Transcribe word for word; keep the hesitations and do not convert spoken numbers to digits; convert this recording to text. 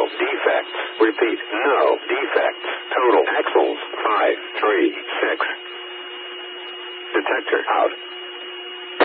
defects. Repeat, no defects. Total axles, five three six. Detector out.